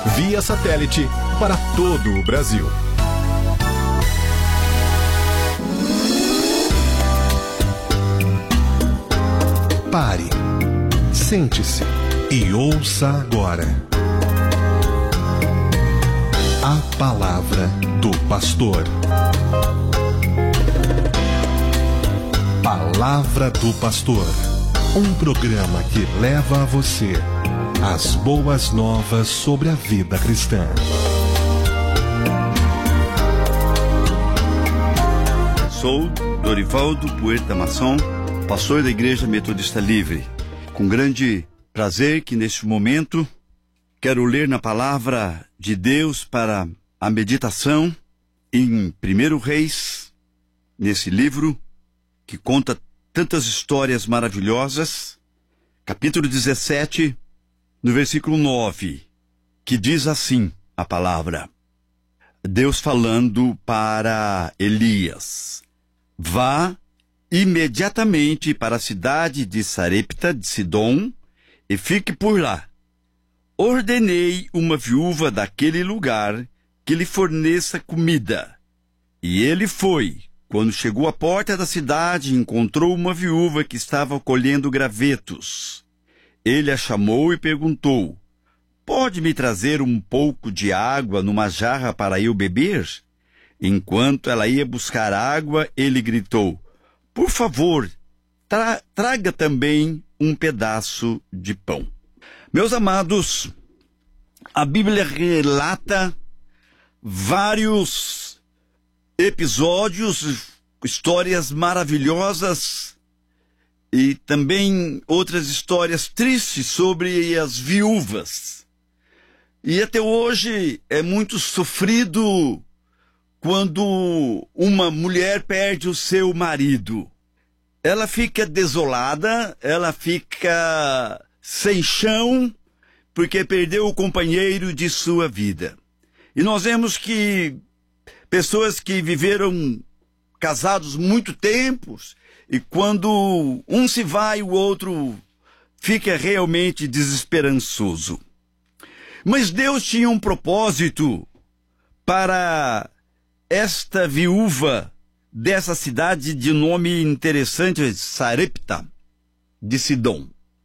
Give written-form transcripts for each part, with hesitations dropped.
via satélite para todo o Brasil. Pare, sente-se e ouça agora a palavra do pastor. Palavra do Pastor, um programa que leva a você as boas novas sobre a vida cristã. Sou Dorivaldo Puerta Mação, pastor da Igreja Metodista Livre. Com grande prazer que neste momento quero ler na palavra de Deus para a meditação em 1 Reis, nesse livro que conta tantas histórias maravilhosas, capítulo 17, no versículo 9, que diz assim a palavra. Deus falando para Elias: vá imediatamente para a cidade de Sarepta de Sidom e fique por lá. Ordenei uma viúva daquele lugar que lhe forneça comida. E ele foi. Quando chegou à porta da cidade, encontrou uma viúva que estava colhendo gravetos. Ele a chamou e perguntou: pode me trazer um pouco de água numa jarra para eu beber? Enquanto ela ia buscar água, ele gritou: por favor, traga também um pedaço de pão. Meus amados, a Bíblia relata vários episódios, histórias maravilhosas e também outras histórias tristes sobre as viúvas. E até hoje é muito sofrido quando uma mulher perde o seu marido. Ela fica desolada, ela fica sem chão, porque perdeu o companheiro de sua vida. E nós vemos que pessoas que viveram casados muito tempos, e quando um se vai, o outro fica realmente desesperançoso. Mas Deus tinha um propósito para esta viúva dessa cidade de nome interessante, Sarepta de Sidom.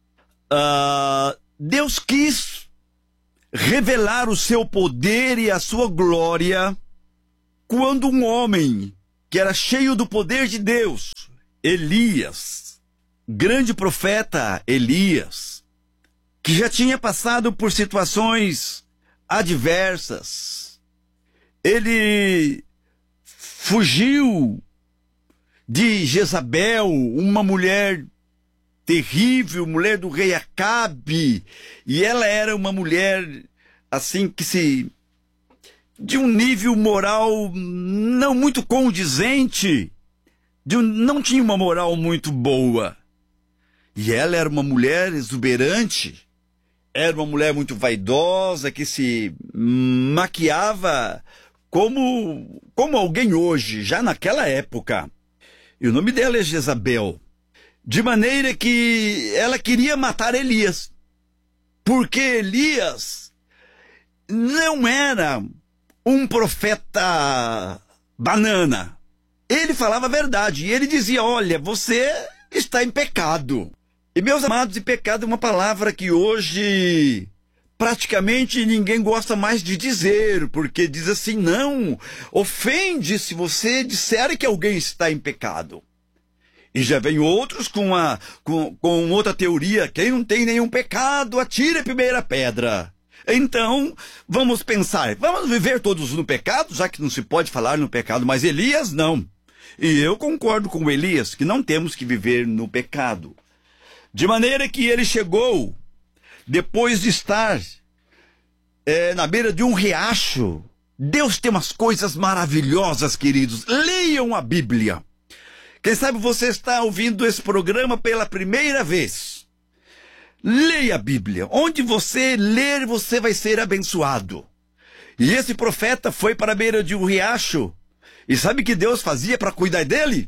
Deus quis revelar o seu poder e a sua glória quando um homem que era cheio do poder de Deus, Elias, grande profeta Elias, que já tinha passado por situações adversas, ele fugiu de Jezabel, uma mulher terrível, mulher do rei Acabe, e ela era uma mulher assim de um nível moral não muito condizente, não tinha uma moral muito boa. E ela era uma mulher exuberante, era uma mulher muito vaidosa, que se maquiava como alguém hoje, já naquela época. E o nome dela é Jezabel. De maneira que ela queria matar Elias, porque Elias não era um profeta banana. Ele falava a verdade, e ele dizia: olha, você está em pecado. E, meus amados, e pecado é uma palavra que hoje praticamente ninguém gosta mais de dizer, porque diz assim: não, ofende se você disser que alguém está em pecado. E já vem outros com outra teoria: quem não tem nenhum pecado, atire a primeira pedra. Então, vamos pensar, vamos viver todos no pecado, já que não se pode falar no pecado, mas Elias não. E eu concordo com Elias que não temos que viver no pecado. De maneira que ele chegou, depois de estar na beira de um riacho. Deus tem umas coisas maravilhosas, queridos. Leiam a Bíblia. Quem sabe você está ouvindo esse programa pela primeira vez. Leia a Bíblia. Onde você ler, você vai ser abençoado. E esse profeta foi para a beira de um riacho. E sabe o que Deus fazia para cuidar dele?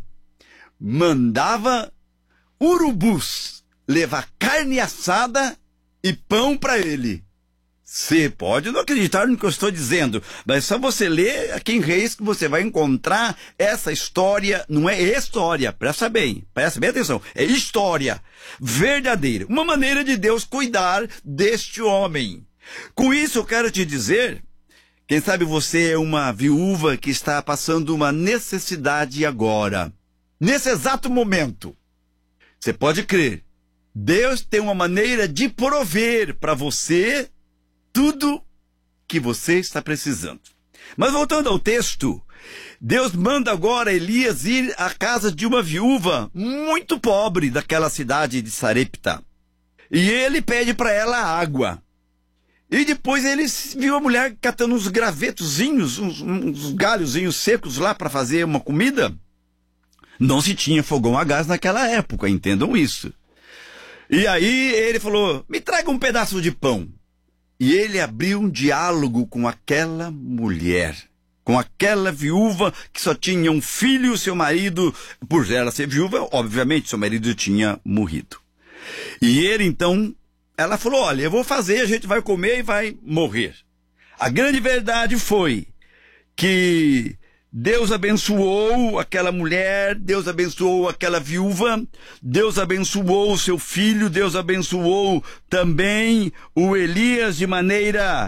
Mandava urubus levar carne assada e pão para ele. Você pode não acreditar no que eu estou dizendo, mas só você ler aqui em Reis que você vai encontrar essa história. Não é história, presta bem atenção, é história verdadeira, uma maneira de Deus cuidar deste homem. Com isso eu quero te dizer, quem sabe você é uma viúva que está passando uma necessidade agora, nesse exato momento. Você pode crer, Deus tem uma maneira de prover para você tudo que você está precisando. Mas voltando ao texto, Deus manda agora Elias ir à casa de uma viúva muito pobre daquela cidade de Sarepta. E ele pede para ela água. E depois ele viu a mulher catando uns gravetozinhos, uns galhozinhos secos lá para fazer uma comida. Não se tinha fogão a gás naquela época, entendam isso. E aí ele falou, me traga um pedaço de pão. E ele abriu um diálogo com aquela mulher, com aquela viúva que só tinha um filho, seu marido, por ela ser viúva, obviamente seu marido tinha morrido. E ele então, ela falou, olha, eu vou fazer, a gente vai comer e vai morrer. A grande verdade foi que Deus abençoou aquela mulher, Deus abençoou aquela viúva, Deus abençoou o seu filho, Deus abençoou também o Elias de maneira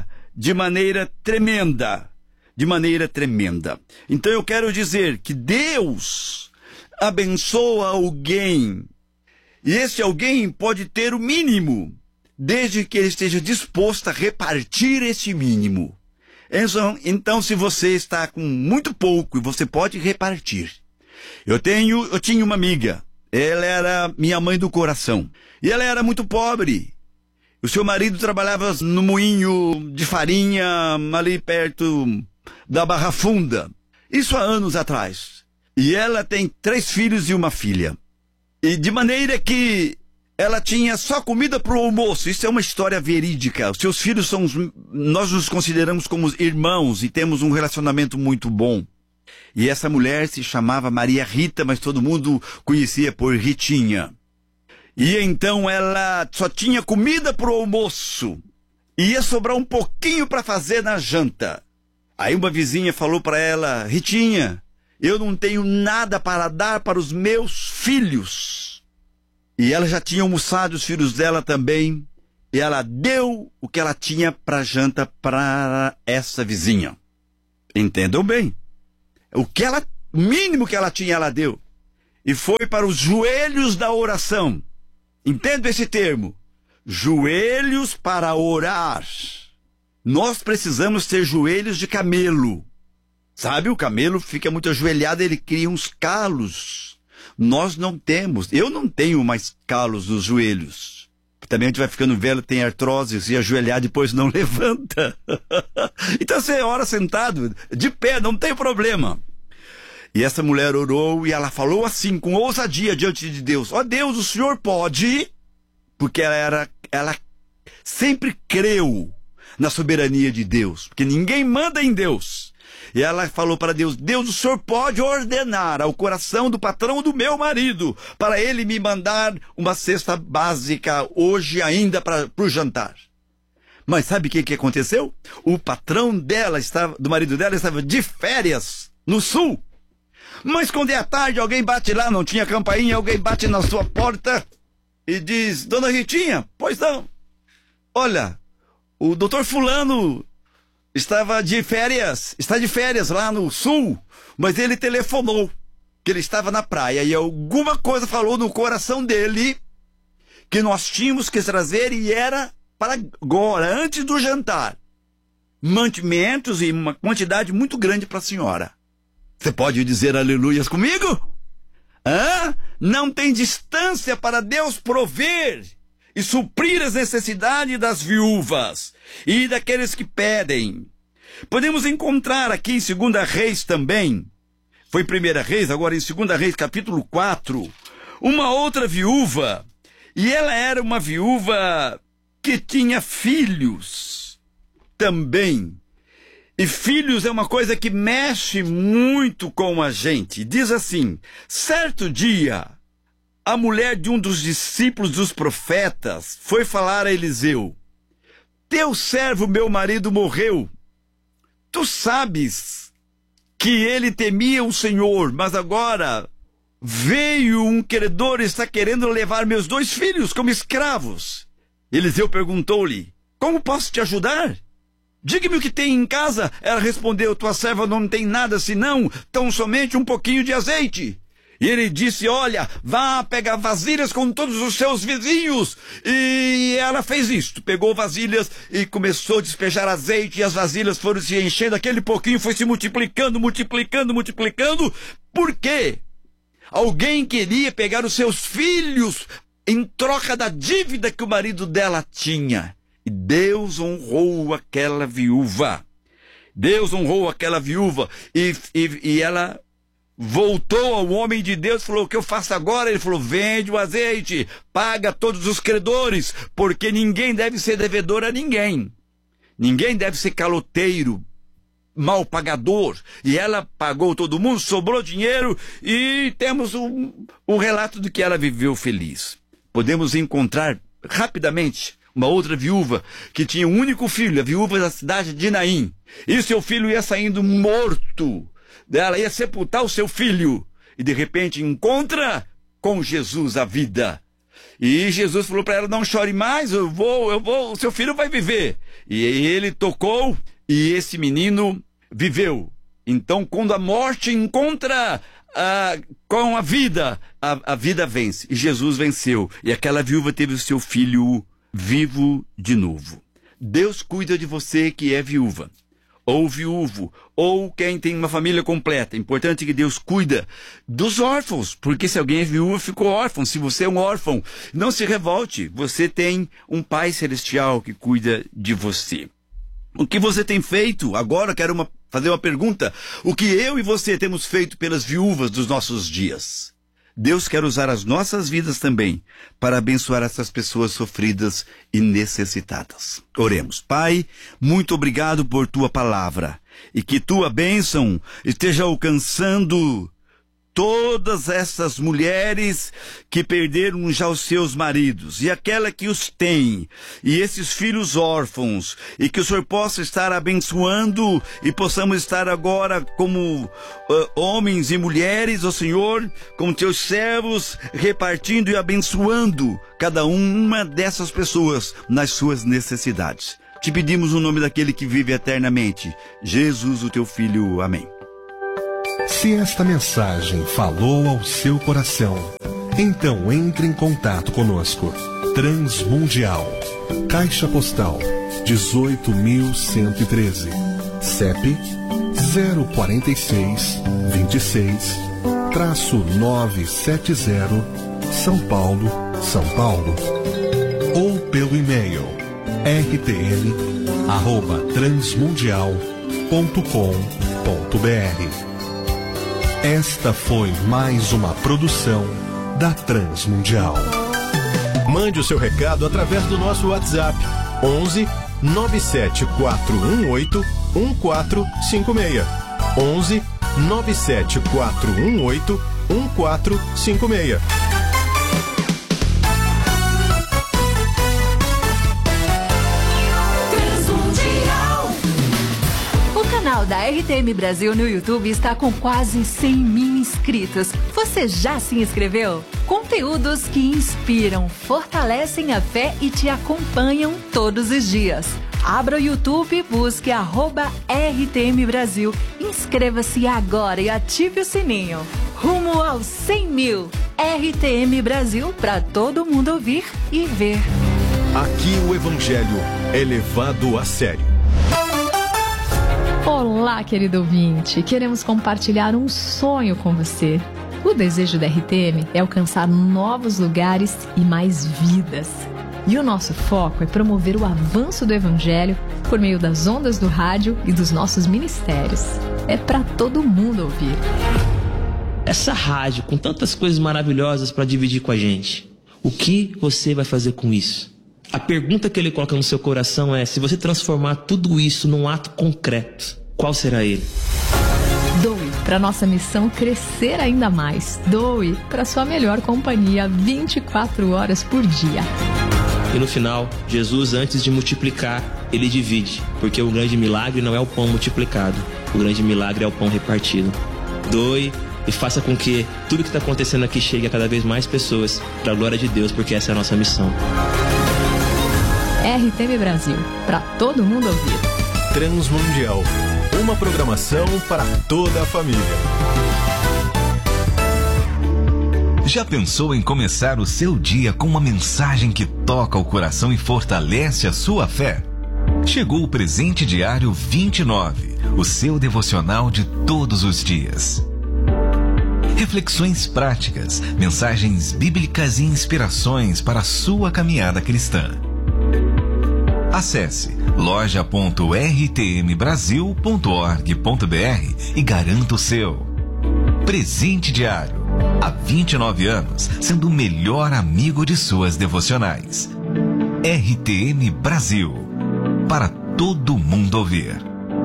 tremenda, Então eu quero dizer que Deus abençoa alguém, e esse alguém pode ter o mínimo, desde que ele esteja disposto a repartir esse mínimo. Então, se você está com muito pouco, você pode repartir. Eu tinha uma amiga, ela era minha mãe do coração, e ela era muito pobre. O seu marido trabalhava no moinho de farinha, ali perto da Barra Funda. Isso há anos atrás. E ela tem 3 filhos e uma filha. E de maneira que ela tinha só comida para o almoço. Isso é uma história verídica. Os seus filhos nós nos consideramos como irmãos e temos um relacionamento muito bom. E essa mulher se chamava Maria Rita, mas todo mundo conhecia por Ritinha. E então ela só tinha comida para o almoço. E ia sobrar um pouquinho para fazer na janta. Aí uma vizinha falou para ela, Ritinha, eu não tenho nada para dar para os meus filhos. E ela já tinha almoçado, os filhos dela também. E ela deu o que ela tinha para janta para essa vizinha. Entendam bem. O mínimo que ela tinha, ela deu. E foi para os joelhos da oração. Entenda esse termo. Joelhos para orar. Nós precisamos ter joelhos de camelo. Sabe, o camelo fica muito ajoelhado, ele cria uns calos. Nós não temos, eu não tenho mais calos nos joelhos. Também a gente vai ficando velho, tem artrose, se ajoelhar depois não levanta. Então você ora sentado, de pé, não tem problema. E essa mulher orou e ela falou assim, com ousadia diante de Deus. Ó Deus, o Senhor pode, porque ela sempre creu na soberania de Deus, porque ninguém manda em Deus. E ela falou para Deus, Deus, o Senhor pode ordenar ao coração do patrão do meu marido, para ele me mandar uma cesta básica hoje ainda para o jantar. Mas sabe o que aconteceu? O patrão do marido dela estava de férias no sul. Mas quando é à tarde, alguém bate lá, não tinha campainha, alguém bate na sua porta e diz, Dona Ritinha, pois não. Olha, o doutor fulano está de férias lá no sul, mas ele telefonou, que ele estava na praia, e alguma coisa falou no coração dele, que nós tínhamos que trazer, e era para agora, antes do jantar, mantimentos e uma quantidade muito grande para a senhora. Você pode dizer aleluias comigo? Não tem distância para Deus prover e suprir as necessidades das viúvas e daqueles que pedem. Podemos encontrar aqui em 2 Reis também, foi 1 Reis, agora em 2 Reis capítulo 4, uma outra viúva, e ela era uma viúva que tinha filhos também. E filhos é uma coisa que mexe muito com a gente. Diz assim, certo dia, a mulher de um dos discípulos dos profetas foi falar a Eliseu, teu servo, meu marido, morreu. Tu sabes que ele temia o Senhor, mas agora veio um credor e está querendo levar meus 2 filhos como escravos. Eliseu perguntou-lhe: como posso te ajudar? Diga-me o que tem em casa. Ela respondeu: tua serva não tem nada senão tão somente um pouquinho de azeite. E ele disse: olha, vá pegar vasilhas com todos os seus vizinhos. E ela fez isto, pegou vasilhas e começou a despejar azeite, e as vasilhas foram se enchendo, aquele pouquinho foi se multiplicando. Por quê? Alguém queria pegar os seus filhos em troca da dívida que o marido dela tinha. E Deus honrou aquela viúva. E ela voltou ao homem de Deus e falou: o que eu faço agora? Ele falou: vende o azeite, paga todos os credores, porque ninguém deve ser devedor a ninguém. Ninguém deve ser caloteiro, mal pagador. E ela pagou todo mundo, sobrou dinheiro, e temos um relato de que ela viveu feliz. Podemos encontrar rapidamente uma outra viúva que tinha um único filho, a viúva da cidade de Naim. E seu filho ia saindo morto. Ela ia sepultar o seu filho. E de repente encontra com Jesus a vida. E Jesus falou para ela: não chore mais, eu vou, o seu filho vai viver. E ele tocou e esse menino viveu. Então, quando a morte encontra com a vida vence. E Jesus venceu. E aquela viúva teve o seu filho vivo de novo. Deus cuida de você que é viúva, ou viúvo, ou quem tem uma família completa. É importante que Deus cuida dos órfãos, porque se alguém é viúvo, ficou órfão. Se você é um órfão, não se revolte. Você tem um Pai Celestial que cuida de você. O que você tem feito? Agora quero fazer uma pergunta. O que eu e você temos feito pelas viúvas dos nossos dias? Deus quer usar as nossas vidas também para abençoar essas pessoas sofridas e necessitadas. Oremos. Pai, muito obrigado por tua palavra e que tua bênção esteja alcançando todas essas mulheres que perderam já os seus maridos e aquela que os tem, e esses filhos órfãos, e que o Senhor possa estar abençoando e possamos estar agora como homens e mulheres, ó Senhor, como teus servos, repartindo e abençoando cada uma dessas pessoas nas suas necessidades. Te pedimos o nome daquele que vive eternamente, Jesus, o teu Filho. Amém. Se esta mensagem falou ao seu coração, então entre em contato conosco. Transmundial, Caixa Postal 18.113, CEP 046 26-970, São Paulo, São Paulo. Ou pelo e-mail rtl@transmundial.com.br. Esta foi mais uma produção da Transmundial. Mande o seu recado através do nosso WhatsApp 11 97418 1456. 11 97418 1456. O canal da RTM Brasil no YouTube está com quase 100.000 inscritos. Você já se inscreveu? Conteúdos que inspiram, fortalecem a fé e te acompanham todos os dias. Abra o YouTube, busque @RTM Brasil. Inscreva-se agora e ative o sininho. Rumo aos 100.000. RTM Brasil, para todo mundo ouvir e ver. Aqui o Evangelho é levado a sério. Olá, querido ouvinte. Queremos compartilhar um sonho com você. O desejo da RTM é alcançar novos lugares e mais vidas. E o nosso foco é promover o avanço do Evangelho por meio das ondas do rádio e dos nossos ministérios. É para todo mundo ouvir. Essa rádio com tantas coisas maravilhosas para dividir com a gente, o que você vai fazer com isso? A pergunta que ele coloca no seu coração é: se você transformar tudo isso num ato concreto, qual será ele? Doe para nossa missão crescer ainda mais. Doe para sua melhor companhia 24 horas por dia. E no final, Jesus, antes de multiplicar, Ele divide, porque o grande milagre não é o pão multiplicado, o grande milagre é o pão repartido. Doe e faça com que tudo que está acontecendo aqui chegue a cada vez mais pessoas, para a glória de Deus, porque essa é a nossa missão. RTM Brasil, para todo mundo ouvir. Transmundial, uma programação para toda a família. Já pensou em começar o seu dia com uma mensagem que toca o coração e fortalece a sua fé? Chegou o Presente Diário 29, o seu devocional de todos os dias. Reflexões práticas, mensagens bíblicas e inspirações para a sua caminhada cristã. Acesse loja.rtmbrasil.org.br e garanta o seu. Presente Diário, há 29 anos, sendo o melhor amigo de suas devocionais. RTM Brasil, para todo mundo ouvir.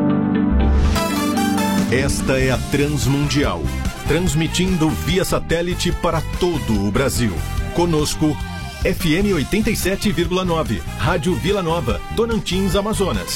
Esta é a Transmundial, transmitindo via satélite para todo o Brasil. Conosco, FM 87,9, Rádio Vila Nova, Tocantins, Amazonas.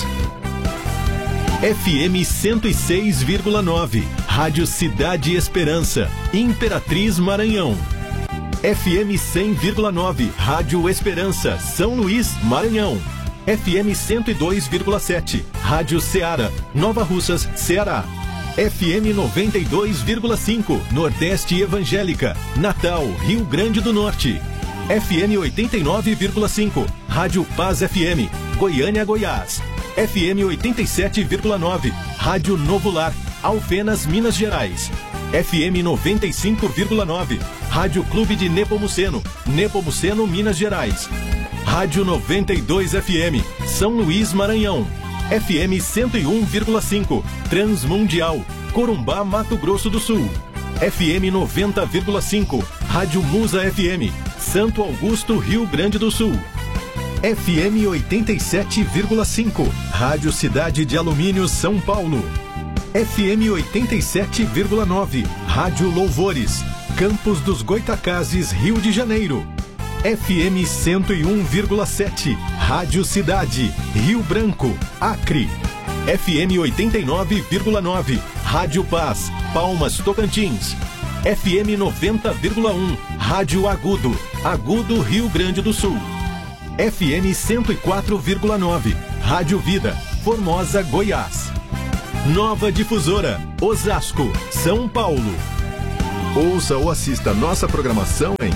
FM 106,9, Rádio Cidade Esperança, Imperatriz, Maranhão. FM 100,9, Rádio Esperança, São Luís, Maranhão. FM 102,7, Rádio Ceará, Nova Russas, Ceará. FM 92,5, Nordeste Evangélica, Natal, Rio Grande do Norte. FM 89,5, Rádio Paz FM, Goiânia, Goiás. FM 87,9, Rádio Novo Lar, Alfenas, Minas Gerais. FM 95,9, Rádio Clube de Nepomuceno, Nepomuceno, Minas Gerais. Rádio 92 FM, São Luís, Maranhão. FM 101,5, Transmundial, Corumbá, Mato Grosso do Sul. FM 90,5, Rádio Musa FM, Santo Augusto, Rio Grande do Sul. FM 87,5, Rádio Cidade de Alumínio, São Paulo. FM 87,9, Rádio Louvores, Campos dos Goitacazes, Rio de Janeiro. FM 101,7, Rádio Cidade, Rio Branco, Acre. FM 89,9, Rádio Paz, Palmas, Tocantins. FM 90,1, Rádio Agudo, Agudo, Rio Grande do Sul. FM 104,9, Rádio Vida, Formosa, Goiás. Nova Difusora, Osasco, São Paulo. Ouça ou assista nossa programação em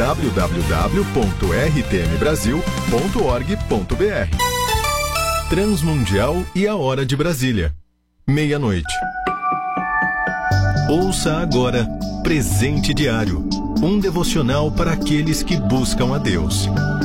www.rtmbrasil.org.br. Transmundial e a Hora de Brasília, meia-noite. Ouça agora Presente Diário, um devocional para aqueles que buscam a Deus.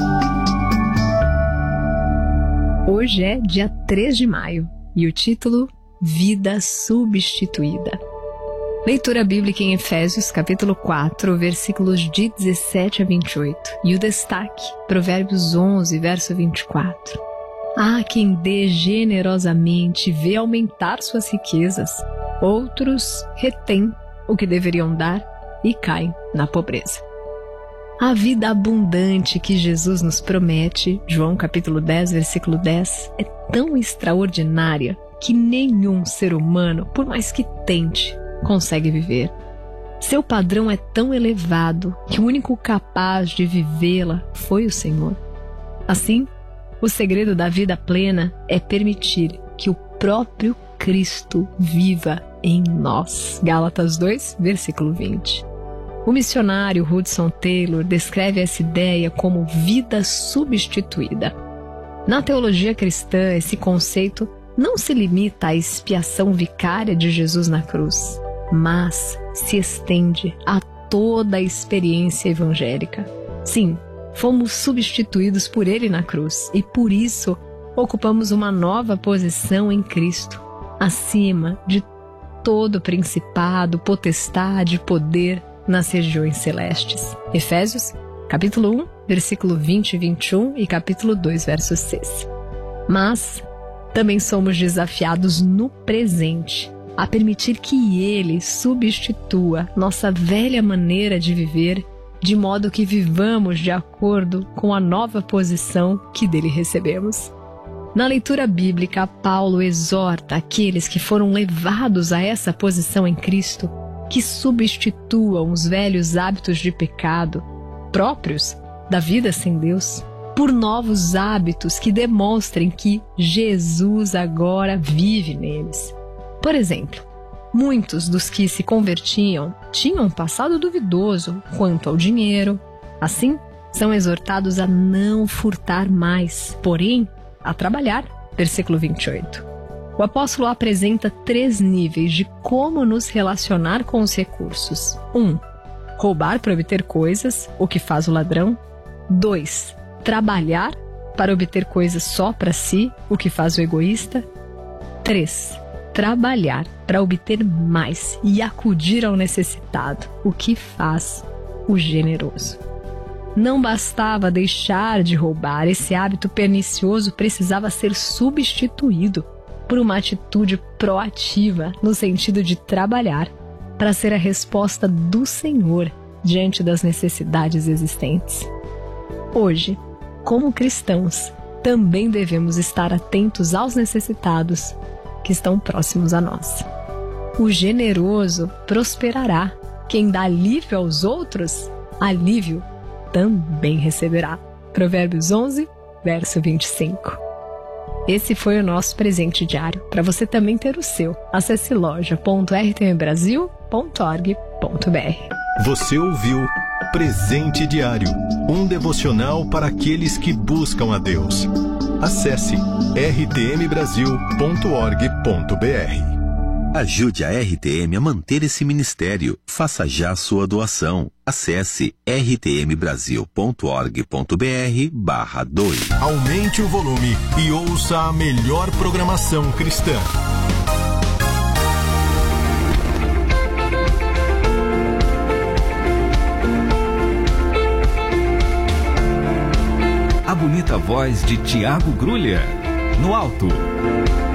Hoje é dia 3 de maio e o título: Vida Substituída. Leitura bíblica em Efésios, capítulo 4, versículos de 17 a 28. E o destaque, Provérbios 11, verso 24. Há quem dê generosamente e vê aumentar suas riquezas. Outros retêm o que deveriam dar e caem na pobreza. A vida abundante que Jesus nos promete, João capítulo 10, versículo 10, é tão extraordinária que nenhum ser humano, por mais que tente, consegue viver. Seu padrão é tão elevado que o único capaz de vivê-la foi o Senhor. Assim, o segredo da vida plena é permitir que o próprio Cristo viva em nós. Gálatas 2, versículo 20. O missionário Hudson Taylor descreve essa ideia como vida substituída. Na teologia cristã, esse conceito não se limita à expiação vicária de Jesus na cruz, mas se estende a toda a experiência evangélica. Sim, fomos substituídos por Ele na cruz e por isso ocupamos uma nova posição em Cristo, acima de todo principado, potestade, poder nas regiões celestes. Efésios, capítulo 1, versículo 20 e 21 e capítulo 2, verso 6. Mas também somos desafiados no presente a permitir que Ele substitua nossa velha maneira de viver, de modo que vivamos de acordo com a nova posição que dele recebemos. Na leitura bíblica, Paulo exorta aqueles que foram levados a essa posição em Cristo que substituam os velhos hábitos de pecado próprios da vida sem Deus por novos hábitos que demonstrem que Jesus agora vive neles. Por exemplo, muitos dos que se convertiam tinham um passado duvidoso quanto ao dinheiro. Assim, são exortados a não furtar mais, porém, a trabalhar. Versículo 28. O apóstolo apresenta 3 níveis de como nos relacionar com os recursos. 1. Roubar para obter coisas, o que faz o ladrão. 2. Trabalhar para obter coisas só para si, o que faz o egoísta. 3. Trabalhar para obter mais e acudir ao necessitado, o que faz o generoso. Não bastava deixar de roubar, esse hábito pernicioso precisava ser substituído por uma atitude proativa no sentido de trabalhar para ser a resposta do Senhor diante das necessidades existentes. Hoje, como cristãos, também devemos estar atentos aos necessitados que estão próximos a nós. O generoso prosperará. Quem dá alívio aos outros, alívio também receberá. Provérbios 11, verso 25. Esse foi o nosso presente diário. Para você também ter o seu, acesse loja.rtmbrasil.org.br. Você ouviu Presente Diário, um devocional para aqueles que buscam a Deus. Acesse rtmbrasil.org.br. Ajude a RTM a manter esse ministério. Faça já sua doação. Acesse rtmbrasil.org.br/doe. Aumente o volume e ouça a melhor programação cristã. A bonita voz de Tiago Grulha. No alto.